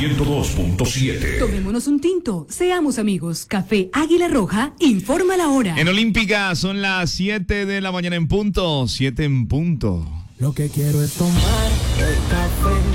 102.7. Tomémonos un tinto, seamos amigos. Café Águila Roja informa la hora. En Olímpica son las 7 de la mañana en punto. 7 en punto. Lo que quiero es tomar el café.